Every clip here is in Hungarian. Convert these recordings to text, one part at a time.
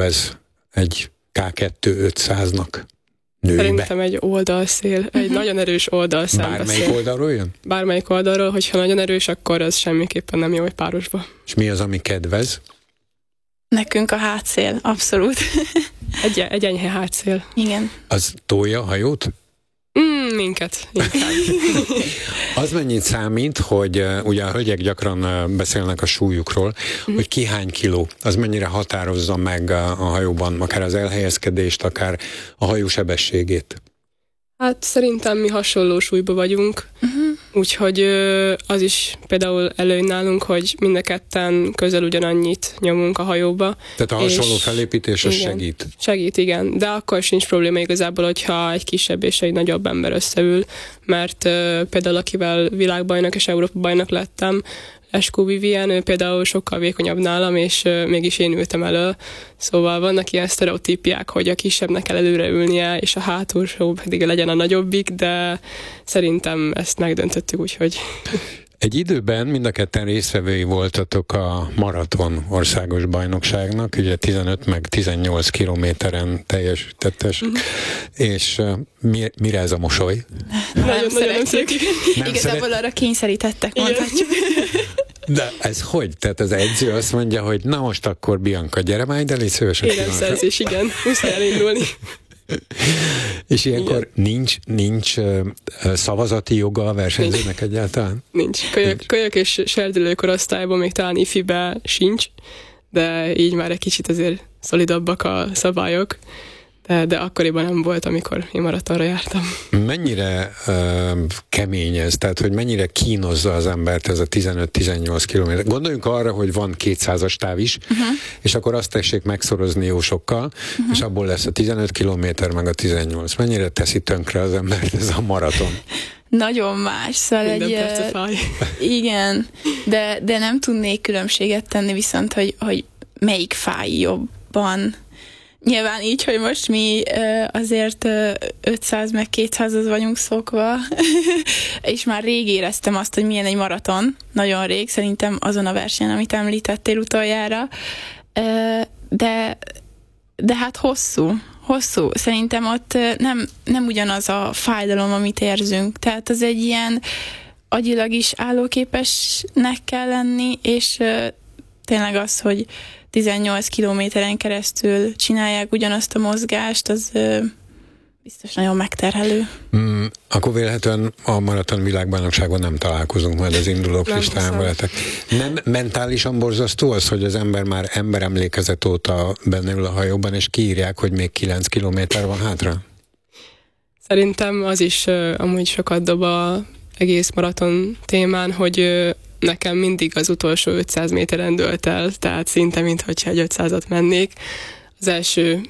kedvez egy K2-500-nak? Nőibe? Szerintem egy oldalszél, egy nagyon erős oldalszám. Bármelyik oldalról jön? Bármelyik oldalról, hogyha nagyon erős, akkor az semmiképpen nem jó egy párosba. És mi az, ami kedvez? Nekünk a hátszél, abszolút. Egy enyhe hátszél. Igen. Az tolja a hajót? Minket, inkább. Az mennyit számít, hogy ugye a hölgyek gyakran beszélnek a súlyukról, hogy ki hány kiló, az mennyire határozza meg a hajóban, akár az elhelyezkedést, akár a hajó sebességét? Hát szerintem mi hasonló súlyban vagyunk, úgyhogy az is például előny nálunk, hogy mind a ketten közel ugyanannyit nyomunk a hajóba. Tehát a hasonló felépítés az segít? Segít, igen, de akkor sincs probléma igazából, hogyha egy kisebb és egy nagyobb ember összeül, mert például akivel világbajnok és Európa bajnok lettem, Leskó Vivien, ő például sokkal vékonyabb nálam, és mégis én ültem elő. Szóval vannak ilyen sztereotípiák, hogy a kisebbnek kell előre ülnie, és a hátulsó pedig legyen a nagyobbik, de szerintem ezt megdöntöttük, úgyhogy... Egy időben mind a ketten résztvevői voltatok a maraton országos bajnokságnak, ugye 15 meg 18 kilométeren teljesítettesek, és mire ez a mosoly? Nagyon szeretjük. Igazából arra kényszerítettek, mondhatjuk. De ez hogy? Tehát az edző azt mondja, hogy na most akkor Bianca, gyere már ide, légy szíves. Éremszerzés, igen. Muszáj elindulni. És ilyenkor nincs szavazati joga a versenyzőnek egyáltalán? Nincs. Kölyök és serdülőkorosztályban még talán ifibe sincs, de így már egy kicsit azért szolidabbak a szabályok. De akkoriban nem volt, amikor én maratonra jártam. Mennyire kemény ez? Tehát, hogy mennyire kínozza az embert ez a 15-18 kilométer? Gondoljunk arra, hogy van 200-as táv is, és akkor azt tessék megszorozni jó sokkal, és abból lesz a 15 kilométer, meg a 18. Mennyire teszi tönkre az embert ez a maraton? Nagyon más, szóval Minden fáj. Igen, de nem tudnék különbséget tenni, viszont, hogy melyik fáj jobban. Nyilván így, hogy most mi azért 500 meg 200-az vagyunk szokva, és már rég éreztem azt, hogy milyen egy maraton, nagyon rég, szerintem azon a versenyen, amit említettél utoljára, de hát hosszú. Szerintem ott nem ugyanaz a fájdalom, amit érzünk, tehát az egy ilyen agyilag is állóképesnek kell lenni, és tényleg az, hogy 18 kilométeren keresztül csinálják ugyanazt a mozgást, az biztos nagyon megterhelő. Akkor vélhetően a maraton világbajnokságon nem találkozunk majd az indulók listáján veletek. Nem mentálisan borzasztó az, hogy az ember már emberemlékezet óta benne ül a hajóban, és kiírják, hogy még 9 kilométer van hátra? Szerintem az is amúgy sokat dob az egész maraton témán, hogy nekem mindig az utolsó 500 méteren dőlt el, tehát szinte, mintha egy 500-at mennék. Az első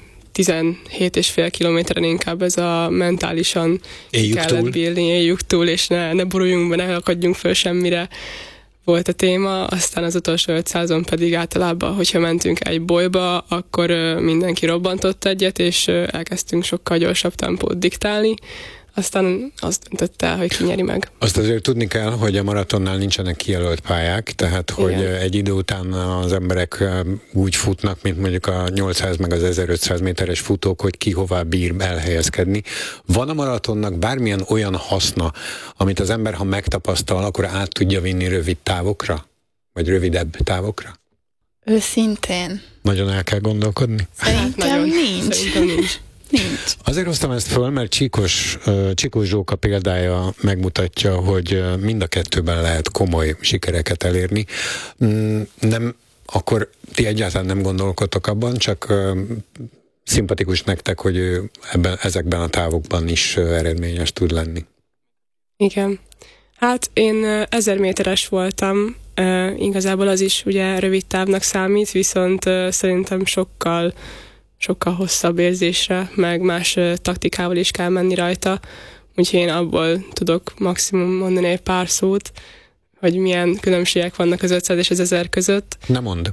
17,5 kilométeren inkább ez a mentálisan kellett bírni, éljük túl, és ne boruljunk be, ne akadjunk föl semmire volt a téma. Aztán az utolsó 500-on pedig általában, hogyha mentünk egy bolyba, akkor mindenki robbantott egyet, és elkezdtünk sokkal gyorsabb tempót diktálni. Aztán azt döntött el, hogy ki nyeri meg. Azt azért tudni kell, hogy a maratonnál nincsenek kijelölt pályák, tehát hogy egy idő után az emberek úgy futnak, mint mondjuk a 800 meg az 1500 méteres futók, hogy ki hová bír elhelyezkedni. Van a maratonnak bármilyen olyan haszna, amit az ember, ha megtapasztal, akkor át tudja vinni rövid távokra? Vagy rövidebb távokra? Őszintén. Nagyon el kell gondolkodni? Szerintem nincs. Nincs. Azért hoztam ezt föl, mert Csíkos Zsóka példája megmutatja, hogy mind a kettőben lehet komoly sikereket elérni. Nem, akkor ti egyáltalán nem gondolkodtok abban, csak szimpatikus nektek, hogy ő ezekben a távokban is eredményes tud lenni. Igen. Hát én 1000 méteres voltam, igazából az is ugye rövid távnak számít, viszont szerintem sokkal hosszabb érzésre, meg más taktikával is kell menni rajta, úgyhogy én abból tudok maximum mondani egy pár szót, hogy milyen különbségek vannak az 500 és az 1000 között. Nem mondd.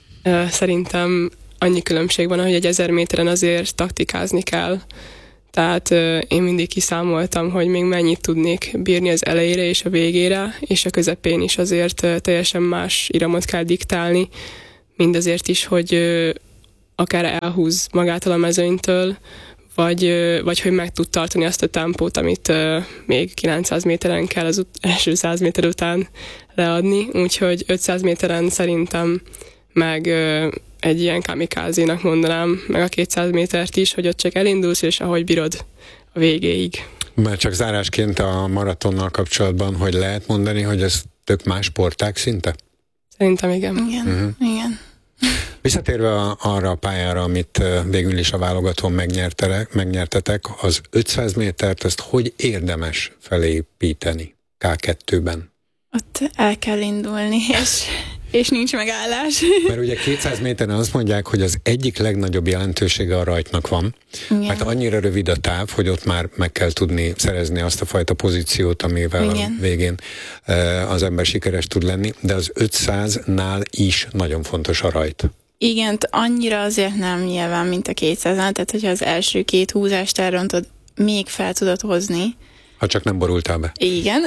Szerintem annyi különbség van, hogy egy 1000 méteren azért taktikázni kell. Tehát én mindig kiszámoltam, hogy még mennyit tudnék bírni az elejére és a végére, és a közepén is azért teljesen más iramot kell diktálni, mindazért is, hogy akár elhúz magától a mezőnytől, vagy hogy meg tud tartani azt a tempót, amit még 900 méteren kell az első 100 méter után leadni, úgyhogy 500 méteren szerintem meg egy ilyen kamikázénak mondanám, meg a 200 métert is, hogy ott csak elindulsz, és ahogy bírod a végéig. Mert csak zárásként a maratonnal kapcsolatban, hogy lehet mondani, hogy ez tök más sportág szinte? Szerintem igen. Igen. Visszatérve arra a pályára, amit végül is a válogatón megnyertetek, az 500 métert, ezt hogy érdemes felépíteni K2-ben? Ott el kell indulni, és nincs megállás. Mert ugye 200 méteren azt mondják, hogy az egyik legnagyobb jelentősége a rajtnak van, igen. Mert annyira rövid a táv, hogy ott már meg kell tudni szerezni azt a fajta pozíciót, amivel igen. A végén az ember sikeres tud lenni, de az 500-nál is nagyon fontos a rajt. Igen, annyira azért nem nyilván, mint a 200-nál, tehát hogyha az első 2 húzást elrontod, még fel tudod hozni. Ha csak nem borultál be. Igen,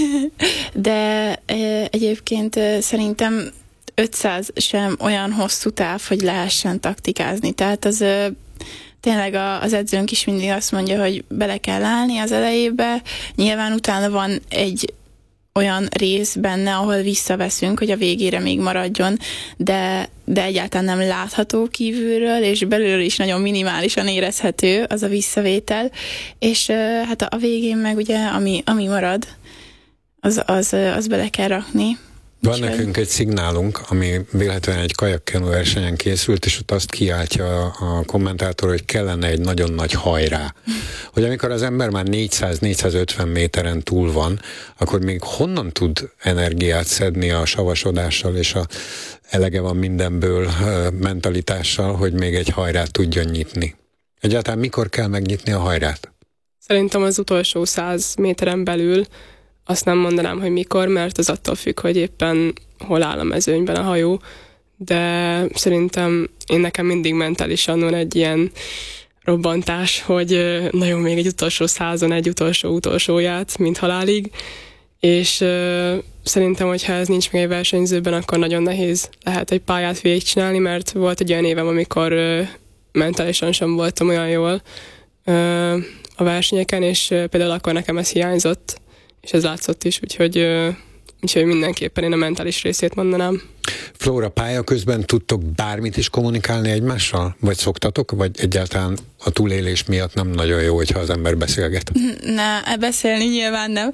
de egyébként szerintem 500 sem olyan hosszú táv, hogy lehessen taktikázni. Tehát az tényleg az edzőnk is mindig azt mondja, hogy bele kell állni az elejébe. Nyilván utána van egy olyan rész benne, ahol visszaveszünk, hogy a végére még maradjon, de egyáltalán nem látható kívülről, és belülről is nagyon minimálisan érezhető az a visszavétel, és hát a végén meg ugye, ami marad, az bele kell rakni. Van nekünk egy szignálunk, ami véletlenül egy kajakkenu versenyen készült, és ott azt kiáltja a kommentátor, hogy kellene egy nagyon nagy hajrá. Hogy amikor az ember már 400-450 méteren túl van, akkor még honnan tud energiát szedni a savasodással és a elege van mindenből mentalitással, hogy még egy hajrát tudjon nyitni. Egyáltalán mikor kell megnyitni a hajrát? Szerintem az utolsó 100 méteren belül. Azt nem mondanám, hogy mikor, mert az attól függ, hogy éppen hol áll a mezőnyben a hajó, de szerintem nekem mindig mentálisan van egy ilyen robbantás, hogy nagyon még egy utolsó 100-on egy utolsóját, mint halálig, és szerintem, hogyha ez nincs még egy versenyzőben, akkor nagyon nehéz lehet egy pályát végigcsinálni, mert volt egy olyan évem, amikor mentálisan sem voltam olyan jól a versenyeken, és például akkor nekem ez hiányzott, és ez látszott is, úgyhogy mindenképpen én a mentális részét mondanám. Flóra, pálya közben tudtok bármit is kommunikálni egymással? Vagy szoktatok? Vagy egyáltalán a túlélés miatt nem nagyon jó, hogyha az ember beszélget? Ne, beszélni nyilván nem.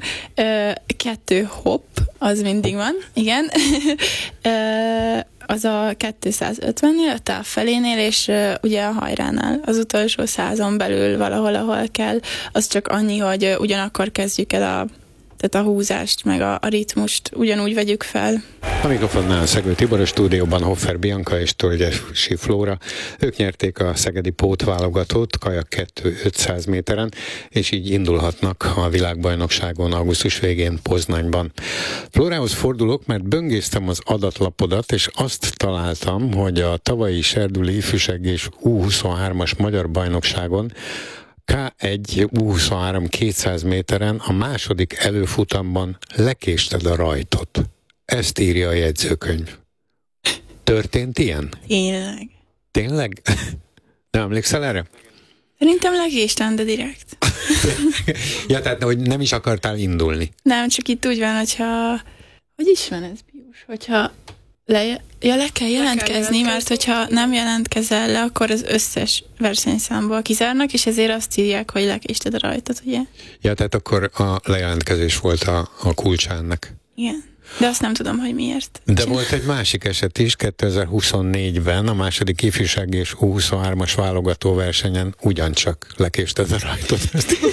2 hopp, az mindig van, igen. Az a 250-nél, a táv felénél, és ugye a hajránál, az utolsó 100-on belül valahol, ahol kell. Az csak annyi, hogy ugyanakkor kezdjük el tehát a húzást, meg a ritmust ugyanúgy vegyük fel. A mikrofonnál Szegő Tibor, a stúdióban Hoffer Bianca és Tölgyesi Flóra. Ők nyerték a szegedi pótválogatót kajak 2 500 méteren, és így indulhatnak a világbajnokságon augusztus végén Poznanyban. Flórához fordulok, mert böngésztem az adatlapodat, és azt találtam, hogy a tavalyi serdüli ifjúság és U23-as magyar bajnokságon K1 U23 200 méteren a második előfutamban lekésted a rajtot. Ezt írja a jegyzőkönyv. Történt ilyen? Tényleg. Tényleg? Nem emlékszel erre? Szerintem lekéstem, de direkt. Ja, tehát hogy nem is akartál indulni. Nem, csak itt úgy van, hogyha... Hogy is van ez, Pius? Hogyha le kell jelentkezni, mert hogyha nem jelentkezel le, akkor az összes versenyszámból kizárnak, és ezért azt írják, hogy lekésted a rajtot, ugye? Ja, tehát akkor a lejelentkezés volt a kulcsa ennek. Igen. De azt nem tudom, hogy miért. De volt egy másik eset is, 2024-ben a második ifjúsági és U23-as válogató versenyen ugyancsak lekésted a rajtot.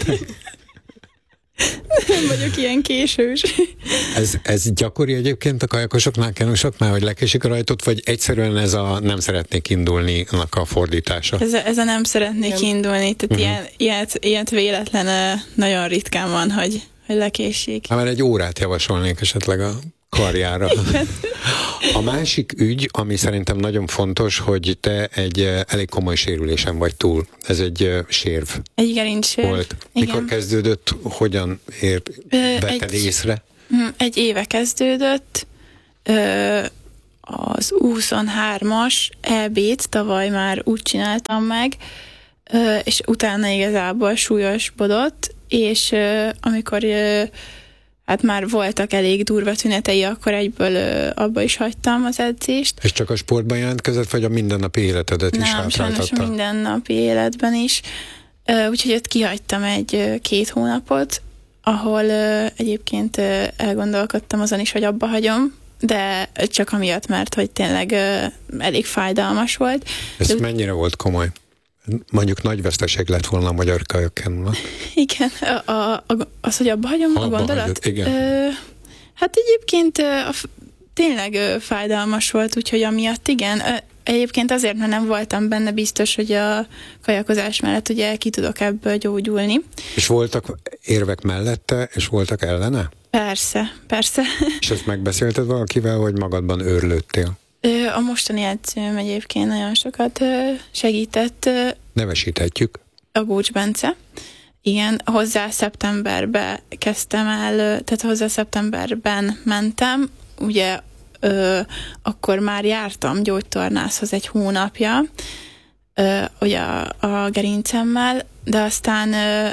Nem vagyok ilyen késős. Ez gyakori egyébként a kajakosoknál, kenusoknál, hogy lekésik a rajtot, vagy egyszerűen ez a nem szeretnék indulni-nak a fordítása? Ez a nem szeretnék indulni, tehát ilyet véletlen nagyon ritkán van, hogy lekéssék. Hát már egy órát javasolnék esetleg a karjára. A másik ügy, ami szerintem nagyon fontos, hogy te egy elég komoly sérülésen vagy túl. Ez egy sérv. Egy gerincsérv. Volt. Mikor igen. kezdődött? Hogyan vetted észre? Egy éve kezdődött. az U23-as EB-t tavaly már úgy csináltam meg, és utána igazából súlyosbodott, és amikor hát már voltak elég durva tünetei, akkor egyből abba is hagytam az edzést. És csak a sportban jelentkezett, vagy a mindennapi életedet is hátráltatta? Nem, sajnos mindennapi életben is. Úgyhogy ott kihagytam 1-2 hónapot, ahol egyébként elgondolkodtam azon is, hogy abba hagyom, de csak amiatt, mert hogy tényleg elég fájdalmas volt. Ez mennyire volt komoly? Mondjuk nagy veszteség lett volna a magyar kajakkenúnak. Igen, az, hogy abba hagyom a gondolat? Hagyod, igen. Hát egyébként tényleg fájdalmas volt, úgyhogy amiatt igen. Egyébként azért, mert nem voltam benne biztos, hogy a kajakozás mellett ugye ki tudok ebből gyógyulni. És voltak érvek mellette, és voltak ellene? Persze. És ezt megbeszélted valakivel, vagy magadban őrlődtél? A mostani edzőm egyébként nagyon sokat segített. Nevesíthetjük. A Gócs Bence. Igen, hozzá szeptemberben kezdtem el, tehát hozzá szeptemberben mentem, ugye akkor már jártam gyógytornászhoz 1 hónapja, ugye a gerincemmel, de aztán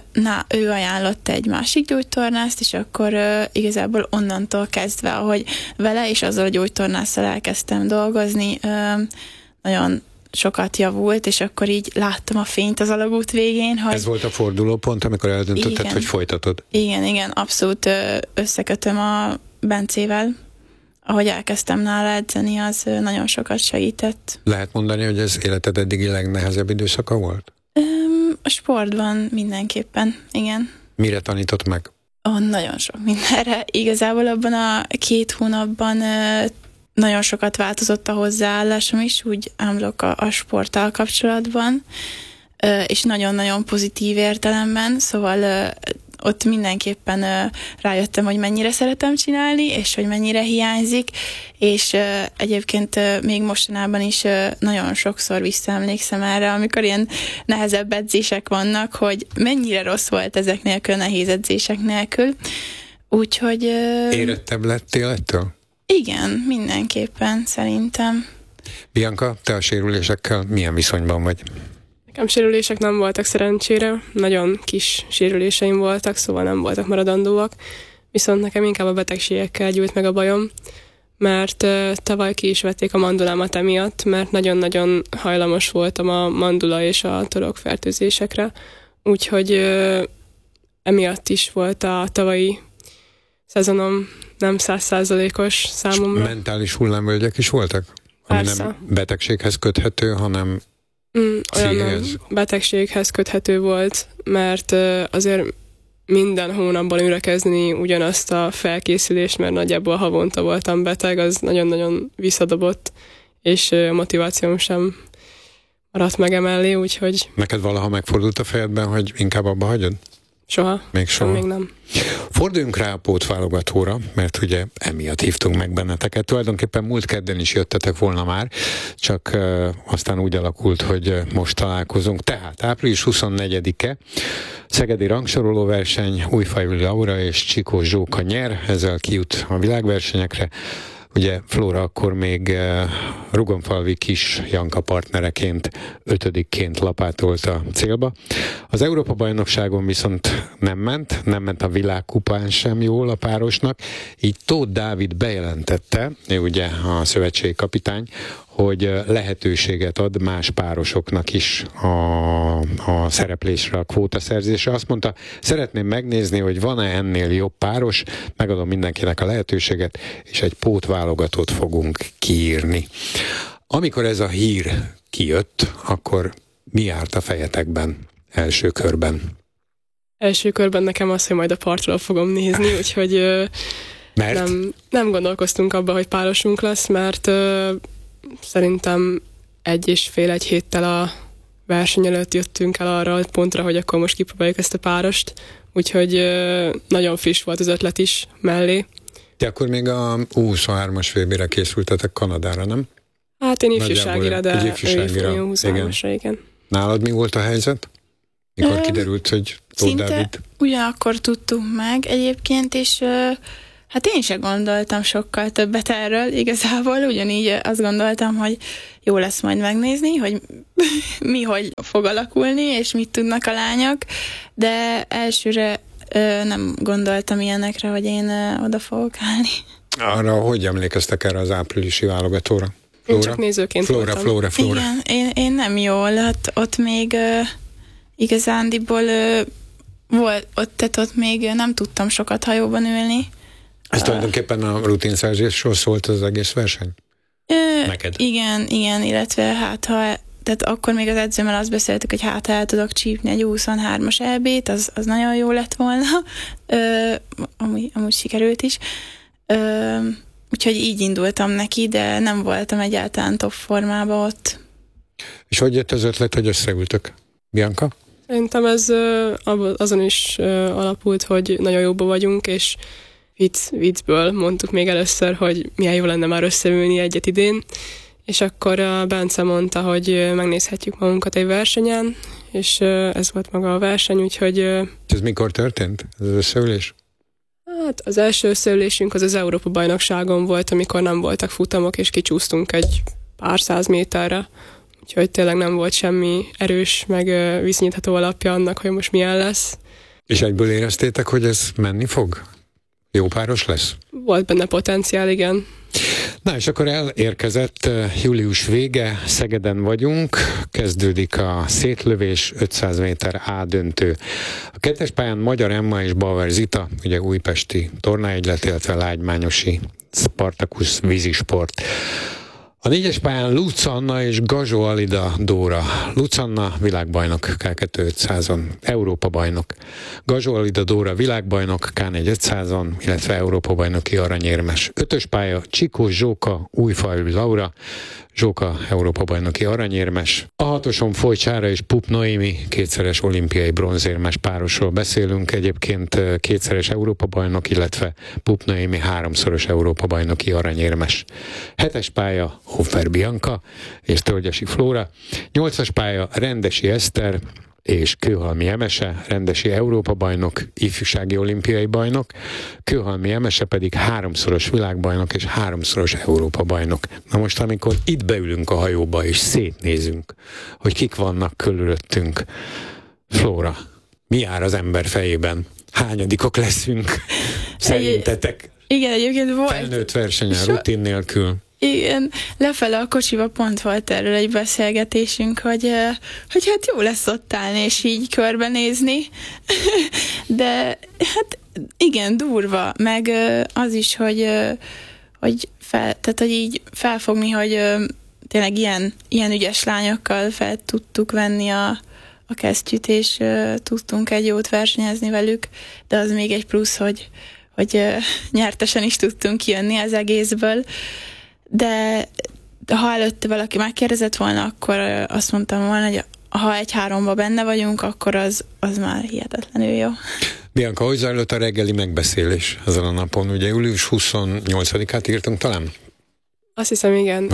ő ajánlott egy másik gyógytornászt, és akkor igazából onnantól kezdve, ahogy vele és azzal a gyógytornásszal elkezdtem dolgozni, nagyon sokat javult, és akkor így láttam a fényt az alagút végén. Hogy ez volt a fordulópont, amikor eldöntötted, hogy folytatod? Igen, abszolút összekötöm a Bencével. Ahogy elkezdtem nála edzeni, az nagyon sokat segített. Lehet mondani, hogy ez életed eddigi legnehezebb időszaka volt? A sportban mindenképpen, igen. Mire tanított meg? Nagyon sok mindenre. Igazából abban a 2 hónapban nagyon sokat változott a hozzáállásom is, úgy ámlok a sporttal kapcsolatban, és nagyon-nagyon pozitív értelemben, szóval ott mindenképpen rájöttem, hogy mennyire szeretem csinálni, és hogy mennyire hiányzik, és egyébként még mostanában is nagyon sokszor visszaemlékszem erre, amikor ilyen nehezebb edzések vannak, hogy mennyire rossz volt ezek nélkül, nehéz edzések nélkül. Úgyhogy... Érettebb lettél ettől? Igen, mindenképpen, szerintem. Bianca, te a sérülésekkel milyen viszonyban vagy? Nekem sérülések nem voltak szerencsére, nagyon kis sérüléseim voltak, szóval nem voltak maradandóak, viszont nekem inkább a betegségekkel gyűlt meg a bajom, mert tavaly ki is vették a mandulámat emiatt, mert nagyon-nagyon hajlamos voltam a mandula és a torokfertőzésekre, úgyhogy emiatt is volt a tavalyi szezonom nem 100%-os számomra. És mentális hullámvölgyek is voltak? Ami Persze. nem betegséghez köthető, hanem olyan betegséghez köthető volt, mert azért minden hónapban ürekezni ugyanazt a felkészülést, mert nagyjából havonta voltam beteg, az nagyon-nagyon visszadobott, és a motivációm sem maradt meg emellé, úgyhogy... Neked valaha megfordult a fejedben, hogy inkább abba hagyod? Soha. Még soha? Még nem. Forduljunk rá a pótválogatóra, mert ugye emiatt hívtunk meg benneteket. Tulajdonképpen múlt kedden is jöttetek volna már, csak aztán úgy alakult, hogy most találkozunk. Tehát április 24-e szegedi rangsoroló verseny, Újfaivli Laura és Csikó Zsóka nyer, ezzel kijut a világversenyekre. Ugye Flóra akkor még Rugonfalvi Kis Janka partnereként 5-ként lapátolt a célba. Az Európa-bajnokságon viszont nem ment a világkupán sem jól a párosnak, így Tóth Dávid bejelentette, ő ugye a szövetségi kapitány, hogy lehetőséget ad más párosoknak is a szereplésre, a kvótaszerzésre. Azt mondta, szeretném megnézni, hogy van-e ennél jobb páros, megadom mindenkinek a lehetőséget, és egy pótválogatót fogunk kiírni. Amikor ez a hír kijött, akkor mi járt a fejetekben első körben? Első körben nekem az, hogy majd a partról fogom nézni, úgyhogy nem gondolkoztunk abba, hogy párosunk lesz, mert szerintem 1,5 héttel a verseny előtt jöttünk el arra a pontra, hogy akkor most kipróbáljuk ezt a párost, úgyhogy nagyon friss volt az ötlet is mellé. De akkor még a U23-as VB-re készültetek Kanadára, nem? Hát én ifjúságira, de ifjúságira. Igen. Nálad mi volt a helyzet? Mikor kiderült, hogy Tóth Dávid? Ugyanakkor tudtuk meg egyébként, és Hát én sem gondoltam sokkal többet erről, igazából ugyanígy azt gondoltam, hogy jó lesz majd megnézni, hogy hogy fog alakulni, és mit tudnak a lányok, de elsőre nem gondoltam ilyenekre, hogy én oda fogok állni. Arra hogy emlékeztek erre az áprilisi válogatóra? Én csak nézőként voltam. Flóra. Igen, én nem jól, hát ott még igazándiból volt, ott még nem tudtam sokat hajóban ülni. Ez tulajdonképpen a rutinszerzésről szólt az egész verseny? Neked? Igen, illetve tehát akkor még az edzőmmel azt beszéltük, hogy ha el tudok csípni egy 23-as EB-t, az nagyon jó lett volna. Amúgy sikerült is. Úgyhogy így indultam neki, de nem voltam egyáltalán top formában ott. És hogy jött az ötlet, hogy összeültök? Bianca? Szerintem ez azon is alapult, hogy nagyon jóban vagyunk, és viccből mondtuk még először, hogy milyen jó lenne már összeülni egyet idén, és akkor a Bence mondta, hogy megnézhetjük magunkat egy versenyen, és ez volt maga a verseny, úgyhogy... Ez mikor történt, ez az összeülés? Hát az első összeülésünk az Európa-bajnokságon volt, amikor nem voltak futamok, és kicsúsztunk egy pár 100 méterre, úgyhogy tényleg nem volt semmi erős, meg viszonyítható alapja annak, hogy most milyen lesz. És egyből éreztétek, hogy ez menni fog? Jó páros lesz? Volt benne potenciál, igen. Na és akkor elérkezett július vége, Szegeden vagyunk, kezdődik a szétlövés, 500 méter A döntő. A kettes pályán Magyar Emma és Bauer Zita, ugye újpesti tornaegylet, illetve lágymányosi Spartacus vízisport. A négyes pályán Luc Anna és Gazsó Alida Dóra. Luc Anna világbajnok K2 500-on, Európa bajnok. Gazsó Alida Dóra világbajnok K4 500-on, illetve Európa bajnoki aranyérmes. Ötös pálya Csikós Zsóka, Újfalu Laura, Zsóka Európa bajnoki aranyérmes. A hatoson Foly Csára és Pup Noémi, kétszeres olimpiai bronzérmes párosról beszélünk, egyébként kétszeres Európa bajnok, illetve Pup Noémi háromszoros Európa bajnoki aranyérmes. Hetes pálya Hofer Bianca és Tölgyesi Flóra. Nyolcas pálya Rendesi Eszter és Kőhalmi Emese, rendesi Európa-bajnok, ifjúsági olimpiai bajnok, Kőhalmi Emese pedig háromszoros világbajnok és háromszoros Európa-bajnok. Na most, amikor itt beülünk a hajóba és szétnézünk, hogy kik vannak körülöttünk, Flóra, mi jár az ember fejében? Hányadikok leszünk? Szerintetek? Igen, egyébként volt. Felnőtt versenyen, rutin nélkül. Igen, lefele a kocsiba pont volt erről egy beszélgetésünk, hogy hát jó lesz ott állni és így körbenézni, de hát igen, durva, meg az is, hogy tehát, hogy így felfogni, hogy tényleg ilyen ügyes lányokkal fel tudtuk venni a kesztyűt, és tudtunk egy jót versenyezni velük, de az még egy plusz, hogy nyertesen is tudtunk kijönni az egészből. De ha előtte valaki megkérdezett volna, akkor azt mondtam volna, hogy ha 1-3-ba benne vagyunk, akkor az már hihetetlenül jó. Bianca, hogy zajlott a reggeli megbeszélés ezen a napon? Ugye július 28-át írtunk talán? Azt hiszem, igen.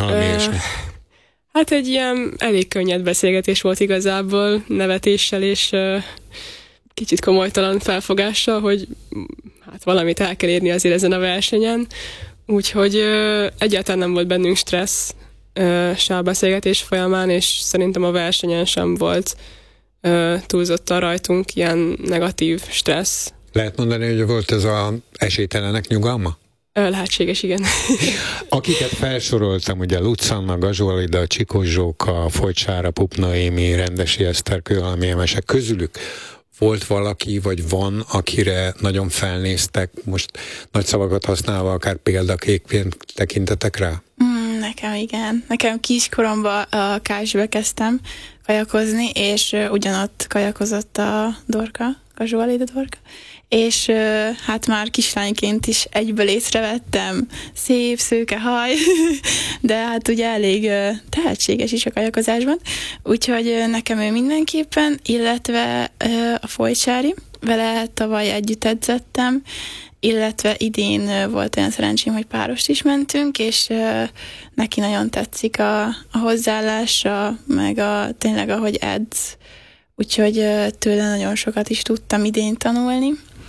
Hát egy ilyen elég könnyed beszélgetés volt igazából, nevetéssel és kicsit komolytalan felfogással, hogy hát valamit el kell érni azért ezen a versenyen. Úgyhogy egyáltalán nem volt bennünk stressz se a beszélgetés folyamán, és szerintem a versenyen sem volt túlzottan rajtunk ilyen negatív stressz. Lehet mondani, hogy volt ez az esélytelenek nyugalma? Lehetséges, igen. Akiket felsoroltam, ugye Luc Anna, Gazsó Alida, Csikós Zsóka, Foly Csára, Pup Noémi, Rendesi Eszter, Kőhalmi Emese, közülük volt valaki, vagy van, akire nagyon felnéztek, most nagy szavakat használva, akár példaképpen tekintetek rá? Nekem igen. Nekem kiskoromban a Kásbe kezdtem kajakozni, és ugyanott kajakozott a Dorka, Gazsó Alida Dorka, és hát már kislányként is egyből észrevettem, szép, szőke haj, de hát ugye elég tehetséges is a kajakozásban, úgyhogy nekem ő mindenképpen, illetve a Foly Csári, vele tavaly együtt edzettem, illetve idén volt olyan szerencsém, hogy párost is mentünk, és neki nagyon tetszik a hozzáállása, meg tényleg ahogy edz, úgyhogy tőle nagyon sokat is tudtam idén tanulni.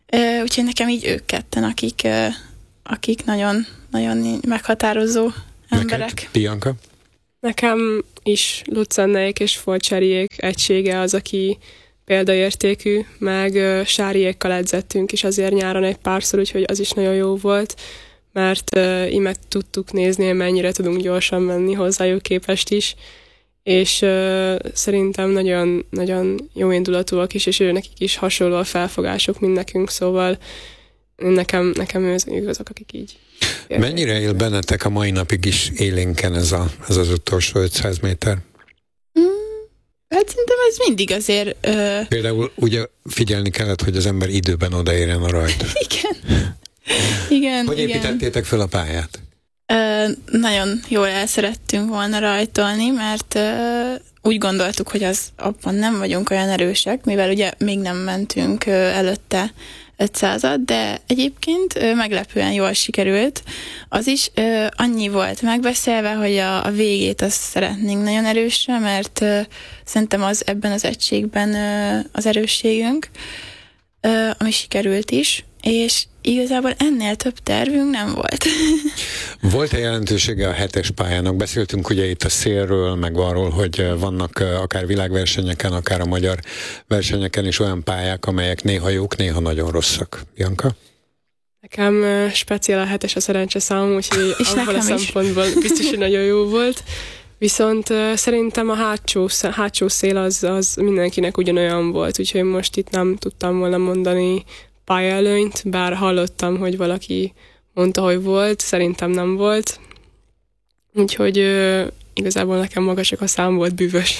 Úgyhogy nekem így ők ketten, akik nagyon, nagyon meghatározó emberek. Neked, Bianca? Nekem is Lucannék és Folcseriék egysége az, aki példaértékű, meg Sáriékkal edzettünk is azért nyáron egy párszor, úgyhogy az is nagyon jó volt, mert így meg tudtuk nézni, hogy mennyire tudunk gyorsan menni hozzájuk képest is, és szerintem nagyon, nagyon jó indulatúak is, és nekik is hasonló a felfogások, mint nekünk, szóval nekem ők azok, akik így. Mennyire él bennetek a mai napig is élénken ez az utolsó 500 méter? Hát szerintem ez mindig azért... Például ugye figyelni kellett, hogy az ember időben odaérjen a rajt. Igen. Hogy építettétek fel a pályát? Nagyon jól el szerettünk volna rajtolni, mert úgy gondoltuk, hogy abban nem vagyunk olyan erősek, mivel ugye még nem mentünk előtte 500-at, de egyébként meglepően jól sikerült. Az is annyi volt megbeszélve, hogy a végét azt szeretnénk nagyon erősre, mert szerintem az ebben az egységben az erősségünk, ami sikerült is, és igazából ennél több tervünk nem volt. Volt-e jelentősége a 7-es pályának? Beszéltünk ugye itt a szélről, meg arról, hogy vannak akár világversenyeken, akár a magyar versenyeken is olyan pályák, amelyek néha jók, néha nagyon rosszak. Bianca? Nekem speciál a 7-es a szerencseszám, úgyhogy abban a szempontból biztos, hogy nagyon jó volt. Viszont szerintem a hátsó szél az mindenkinek ugyanolyan volt, úgyhogy most itt nem tudtam volna mondani pályaelőnyt, bár hallottam, hogy valaki mondta, hogy volt, szerintem nem volt. Úgyhogy igazából nekem maga csak a szám volt bűvös.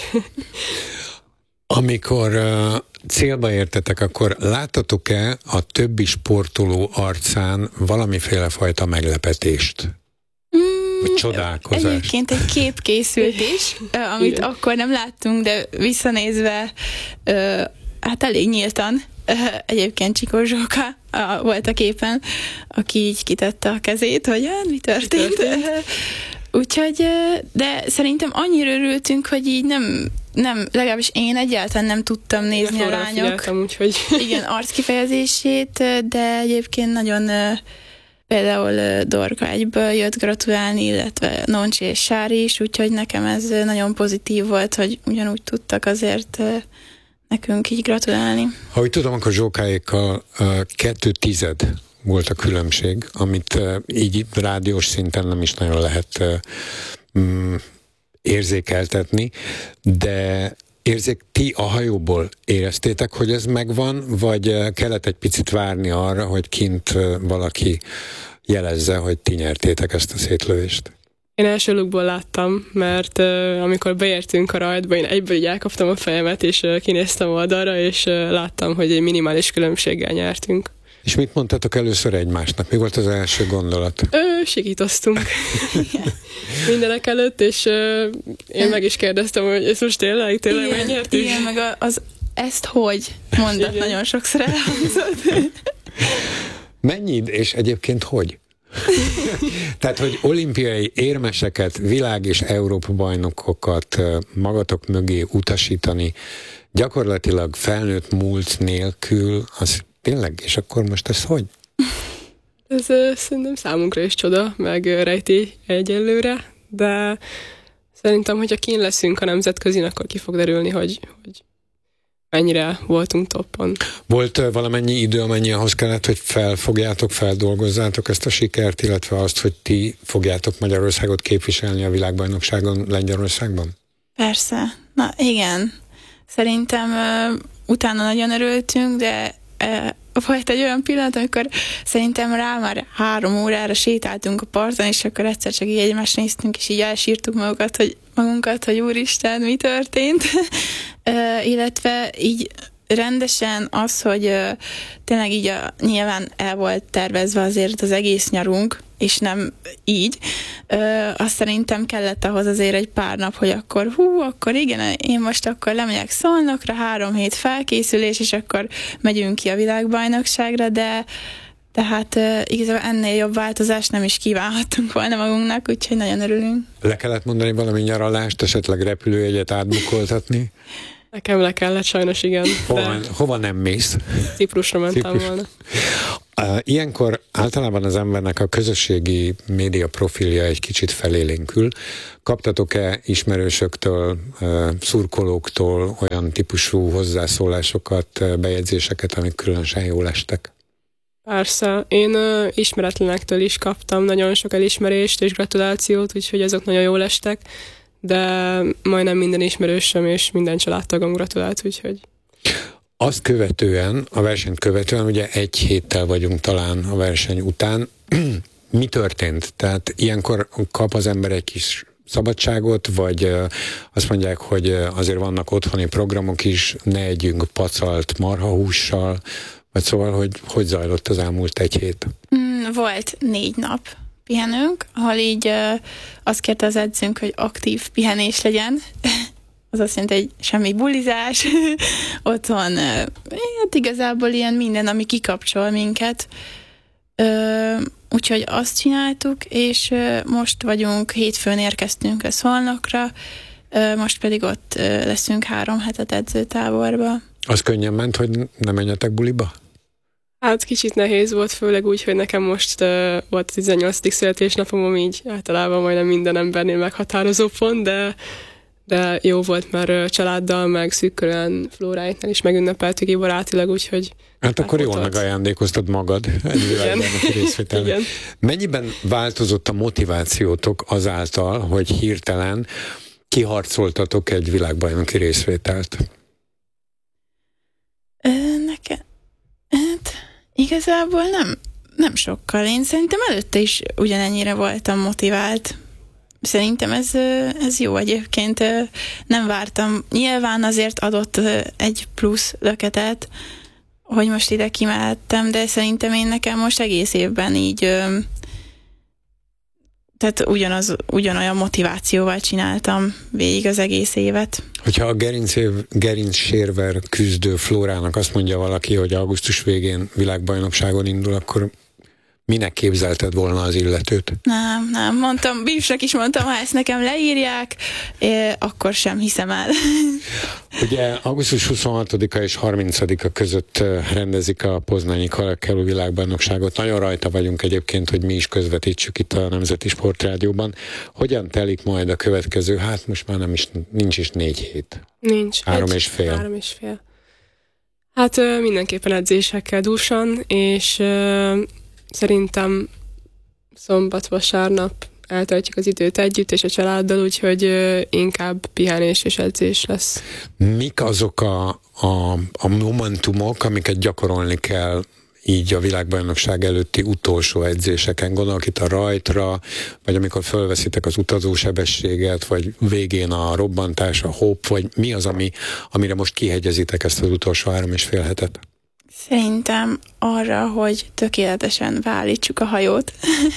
Amikor célba értetek, akkor láttatok-e a többi sportoló arcán valamiféle fajta meglepetést? Vagy csodálkozást? Egyébként egy kép készült is, amit igen, akkor nem láttunk, de visszanézve hát elég nyíltan. Egyébként Csikó Zsóka volt a képen, aki így kitette a kezét, hogy mi történt. Úgyhogy, de szerintem annyira örültünk, hogy így nem, legalábbis én egyáltalán nem tudtam nézni a lányok igen, arckifejezését, de egyébként nagyon például Dorka egyből jött gratulálni, illetve Noncsi és Sári is, úgyhogy nekem ez nagyon pozitív volt, hogy ugyanúgy tudtak azért nekünk így gratulálni. Ha úgy tudom, akkor Zsókáékkal 2/10 volt a különbség, amit így rádiós szinten nem is nagyon lehet érzékeltetni, de ti a hajóból éreztétek, hogy ez megvan, vagy kellett egy picit várni arra, hogy kint valaki jelezze, hogy ti nyertétek ezt a szétlövést? Én első lukból láttam, mert amikor beértünk a rajtba, én egyből így elkaptam a fejemet, és kinéztem oldalra, és láttam, hogy egy minimális különbséggel nyertünk. És mit mondtatok először egymásnak? Mi volt az első gondolat? Sikítoztunk mindenek előtt, és én meg is kérdeztem, hogy ez most tényleg megnyertünk? Igen, meg ezt hogy mondat igen, nagyon sokszor elhangzott. Mennyi, és egyébként hogy? Tehát, hogy olimpiai érmeseket, világ- és Európa-bajnokokat magatok mögé utasítani, gyakorlatilag felnőtt múlt nélkül, az tényleg, és akkor most ez hogy? Ez szerintem számunkra is csoda, meg rejtély egyelőre, de szerintem, hogyha kín leszünk a nemzetközin, akkor ki fog derülni, hogy mennyire voltunk toppon. Volt valamennyi idő, amennyi ahhoz kellett, hogy felfogjátok, feldolgozzátok ezt a sikert, illetve azt, hogy ti fogjátok Magyarországot képviselni a világbajnokságon Lengyelországban? Persze. Na igen. Szerintem utána nagyon örültünk, de volt egy olyan pillanat, amikor szerintem már 3 órára sétáltunk a parton, és akkor egyszer csak így egymást néztünk, és így elsírtuk magunkat, hogy úristen, mi történt. Illetve így rendesen az, hogy tényleg így nyilván el volt tervezve azért az egész nyarunk, és nem így. Azt szerintem kellett ahhoz azért egy pár nap, hogy akkor igen, én most akkor lemegyek Szolnokra, 3 hét felkészülés, és akkor megyünk ki a világbajnokságra, de tehát igazából ennél jobb változást nem is kívánhattunk volna magunknak, úgyhogy nagyon örülünk. Le kellett mondani valami nyaralást, esetleg repülőjegyet átbukoltatni? Nekem le kellett sajnos, igen. Hova nem mész? Ciprusra mentem volna. Ilyenkor általában az embernek a közösségi média profilja egy kicsit felélénkül. Kaptatok-e ismerősöktől, szurkolóktól olyan típusú hozzászólásokat, bejegyzéseket, amik különösen jól estek? Persze. Én ismeretlenektől is kaptam nagyon sok elismerést és gratulációt, úgyhogy azok nagyon jól estek, de majdnem minden ismerősöm és minden családtagom gratulált, úgyhogy... Azt követően, a versenyt követően, ugye egy héttel vagyunk talán a verseny után. Mi történt? Tehát ilyenkor kap az ember egy kis szabadságot, vagy azt mondják, hogy azért vannak otthoni programok is, ne együnk pacalt marhahússal, vagy szóval, hogy zajlott az elmúlt egy hét? Volt 4 nap pihenünk, ahol így azt kérte az edzőnk, hogy aktív pihenés legyen. Az azt jelenti, hogy semmi bulizás, otthon, hát igazából ilyen minden, ami kikapcsol minket. Úgyhogy azt csináltuk, és most vagyunk, hétfőn érkeztünk a Szolnokra, most pedig ott leszünk 3 hetet edzőtáborba. Az könnyen ment, hogy nem menjetek buliba? Hát kicsit nehéz volt, főleg úgy, hogy nekem most volt a 18. születésnapom, így általában majdnem minden embernél meghatározó pont, de jó volt, mert családdal, meg szűkörűen Flóráitnál is megünnepeltük így barátilag, úgyhogy... Hát akkor jól megajándékoztad magad egy világbajnoki részvételnek. Mennyiben változott a motivációtok azáltal, hogy hirtelen kiharcoltatok egy világbajnoki részvételt? Nekem... Hát igazából nem sokkal. Én szerintem előtte is ugyanennyire voltam motivált. Szerintem ez jó egyébként. Nem vártam. Nyilván azért adott egy plusz löketet, hogy most ide kimehettem, de szerintem én nekem most egész évben így tehát ugyanolyan motivációval csináltam végig az egész évet. Hogyha a gerincsérver küzdő Flórának azt mondja valaki, hogy augusztus végén világbajnokságon indul, akkor minek képzelted volna az illetőt? Nem, mondtam, Bípsnek is mondtam, ha ezt nekem leírják, akkor sem hiszem el. Ugye augusztus 26-a és 30-a között rendezik a poznányi karakkelő világbajnokságot. Nagyon rajta vagyunk egyébként, hogy mi is közvetítsük itt a Nemzeti Sportrádióban. Hogyan telik majd a következő? Hát most már nincs is 4 hét. Nincs. 3,5. Hát mindenképpen edzésekkel dúsan, és szerintem szombat-vasárnap eltöltjük az időt együtt és a családdal, úgyhogy inkább pihenés és edzés lesz. Mik azok a momentumok, amiket gyakorolni kell így a világbajnokság előtti utolsó edzéseken? Gondolok itt a rajtra, vagy amikor fölveszitek az utazósebességet, vagy végén a robbantás, a hopp, vagy mi az, amire most kihegyezitek ezt az utolsó 3,5 hetet? Szerintem arra, hogy tökéletesen beállítsuk a hajót,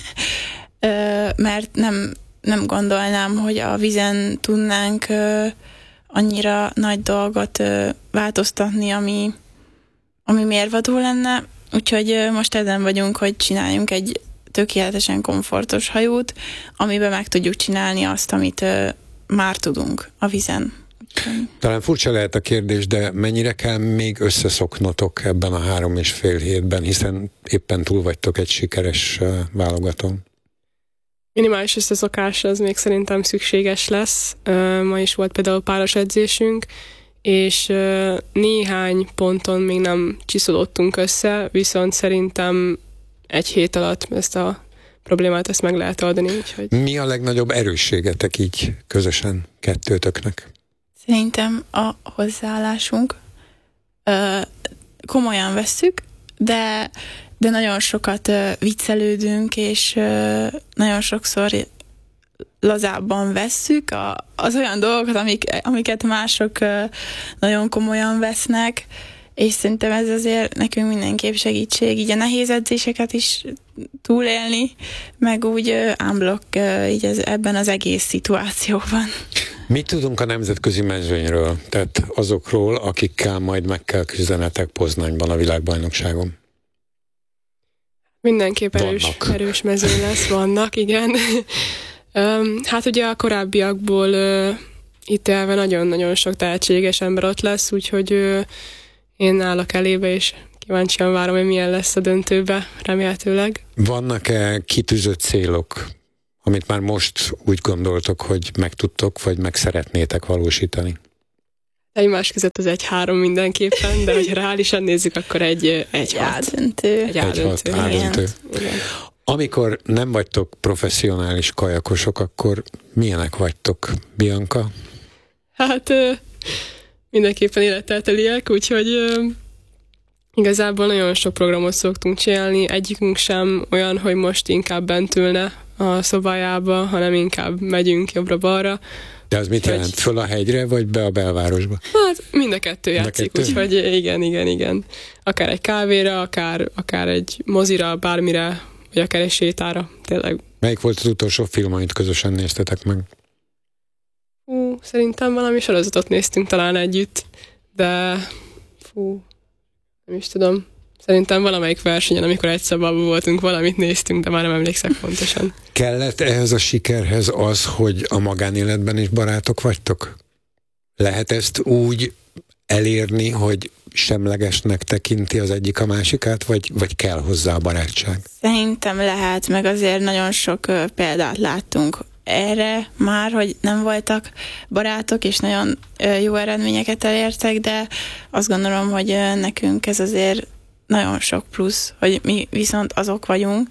mert nem gondolnám, hogy a vízen tudnánk annyira nagy dolgot változtatni, ami mérvadó lenne. Úgyhogy most ezen vagyunk, hogy csináljunk egy tökéletesen komfortos hajót, amiben meg tudjuk csinálni azt, amit már tudunk a vízen. Talán furcsa lehet a kérdés, de mennyire kell még összeszoknotok ebben a 3,5 hétben, hiszen éppen túl vagytok egy sikeres válogatón? Minimális összeszokás az még szerintem szükséges lesz. Ma is volt például páros edzésünk, és néhány ponton még nem csiszolódtunk össze, viszont szerintem egy hét alatt ezt a problémát ezt meg lehet oldani. Úgyhogy... Mi a legnagyobb erősségetek így közösen kettőtöknek? Szerintem a hozzáállásunk. Komolyan vesszük, de nagyon sokat viccelődünk, és nagyon sokszor lazábban vesszük az olyan dolgokat, amiket mások nagyon komolyan vesznek, és szerintem ez azért nekünk mindenképp segítség, így a nehéz edzéseket is túlélni, meg úgy unblock így ebben az egész szituációban. Mit tudunk a nemzetközi mezőnyről, tehát azokról, akikkel majd meg kell küzdenetek Poznányban a világbajnokságon? Mindenképp erős mezőny lesz, vannak, igen. Hát ugye a korábbiakból itt elve nagyon-nagyon sok tehetséges ember ott lesz, úgyhogy én állok elébe, és kíváncsian várom, hogy milyen lesz a döntőbe, remélhetőleg. Vannak-e kitűzött célok, amit már most úgy gondoltok, hogy meg tudtok, vagy meg szeretnétek valósítani? Egymás között az 1-3 mindenképpen, de hogy reálisan nézzük, akkor egy A-döntő. Egy A-döntő. A-döntő. Amikor nem vagytok professzionális kajakosok, akkor milyenek vagytok, Bianca? Hát mindenképpen élettelteliek, úgyhogy igazából nagyon sok programot szoktunk csinálni. Egyikünk sem olyan, hogy most inkább bent ülne a szobájába, hanem inkább megyünk jobbra-balra. De az mit jelent? Föl a hegyre, vagy be a belvárosba? Hát mind a kettő játszik, úgyhogy igen. Akár egy kávéra, akár egy mozira, bármire, vagy akár egy sétára, tényleg. Melyik volt az utolsó film, amit közösen néztetek meg? Szerintem valami sorozatot néztünk talán együtt, de nem is tudom. Szerintem valamelyik versenyen, amikor egy szobában voltunk, valamit néztünk, de már nem emlékszek pontosan. Kellett ehhez a sikerhez az, hogy a magánéletben is barátok vagytok? Lehet ezt úgy elérni, hogy semlegesnek tekinti az egyik a másikát, vagy kell hozzá a barátság? Szerintem lehet, meg azért nagyon sok példát láttunk erre már, hogy nem voltak barátok, és nagyon jó eredményeket elértek, de azt gondolom, hogy nekünk ez azért nagyon sok plusz, hogy mi viszont azok vagyunk,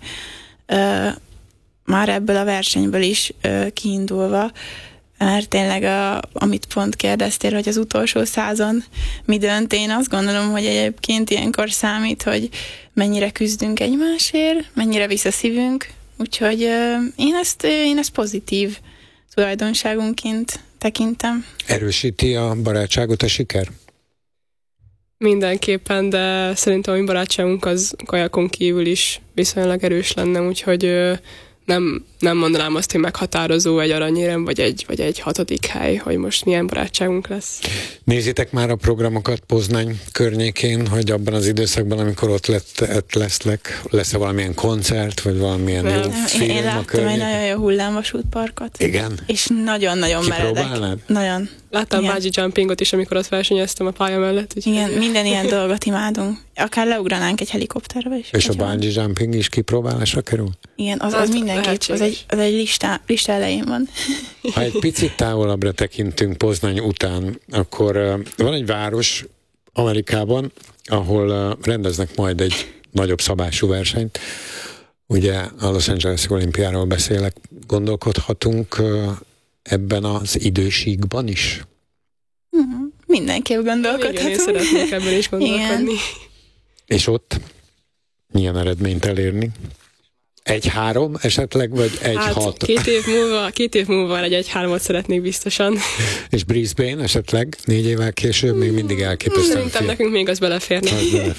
már ebből a versenyből is kiindulva, mert tényleg, amit pont kérdeztél, hogy az utolsó 100-on mi dönt, én azt gondolom, hogy egyébként ilyenkor számít, hogy mennyire küzdünk egymásért, mennyire visz a szívünk, úgyhogy én ezt pozitív tulajdonságunként tekintem. Erősíti a barátságot a siker? Mindenképpen, de szerintem a mi barátságunk az kajakon kívül is viszonylag erős lenne, úgyhogy nem mondanám azt, hogy meghatározó egy aranyérem, vagy egy 6. hely, hogy most milyen barátságunk lesz. Nézitek már a programokat Poznań környékén, hogy abban az időszakban, amikor ott lesznek, lesz-e valamilyen koncert, vagy valamilyen jó film Én láttam egy nagyon jó hullámvasútparkot. Igen? És nagyon-nagyon meredek. Nagyon. Láttam bungee jumpingot is, amikor ott versenyeztem a pálya mellett. Igen, minden ilyen dolgot imádunk. Akár leugranánk egy helikopterbe is. És a bungee jumping is kipróbálásra kerül? Igen, az mindenképp, az egy lista elején van. Ha egy picit távolabbra tekintünk Poznań után, akkor van egy város Amerikában, ahol rendeznek majd egy nagyobb szabású versenyt. Ugye a Los Angeles olimpiáról beszélek. Gondolkodhatunk ebben az idősíkban is? Mindenképp gondolkodhatunk. Igen, én szeretnék ebben is gondolkodni. Igen. És ott milyen eredményt elérni? 1-3 esetleg, vagy 1-6? 2 év múlva egy 1-3-at szeretnék biztosan. És Brisbane esetleg 4 évvel később még mindig elképesztően Szerintem nekünk még az beleférne.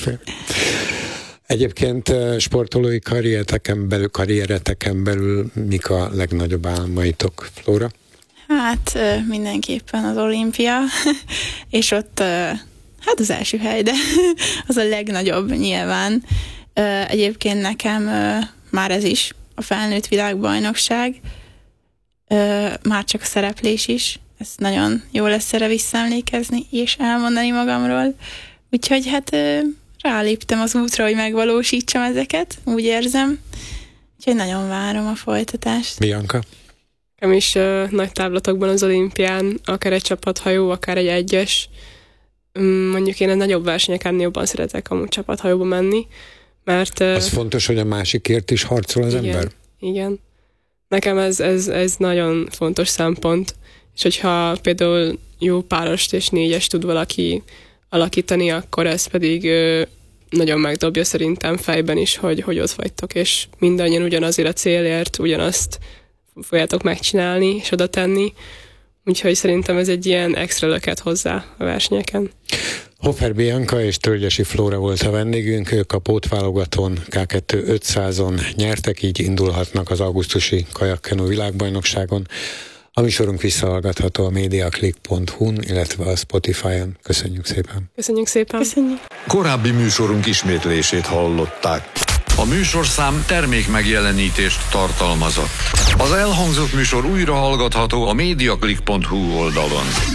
Egyébként sportolói karriereteken belül mik a legnagyobb álmaitok, Flóra? Hát mindenképpen az olimpia, és ott hát az első hely, de az a legnagyobb nyilván. Egyébként nekem már ez is a felnőtt világbajnokság, már csak a szereplés is, ez nagyon jó lesz erre visszaemlékezni és elmondani magamról. Úgyhogy hát ráléptem az útra, hogy megvalósítsam ezeket, úgy érzem. Úgyhogy nagyon várom a folytatást. Bianca? Nekem is nagy távlatokban az olimpián, akár egy csapathajó, akár egy egyes. Mondjuk én a nagyobb versenyeken jobban szeretek amúgy csapathajóba menni, mert... Az fontos, hogy a másikért is harcol az ember? Igen. Nekem ez nagyon fontos szempont, és hogyha például jó párost és 4-es tud valaki alakítani, akkor ez pedig nagyon megdobja szerintem fejben is, hogy ott vagytok, és mindannyian ugyanazért a célért, ugyanazt fogjátok megcsinálni és oda tenni, úgyhogy szerintem ez egy ilyen extra löket hozzá a versenyeken. Hofer Bianca és Tölgyesi Flóra volt a vendégünk, ők a pótválogatón K2 500-on nyertek, így indulhatnak az augusztusi kajakkenu világbajnokságon. A műsorunk visszahallgatható a mediaclick.hu-n, illetve a Spotify-on. Köszönjük szépen! Köszönjük szépen! Köszönjük! Korábbi műsorunk ismétlését hallották. A műsorszám termék megjelenítést tartalmazott. Az elhangzott műsor újra hallgatható a mediaclick.hu oldalon.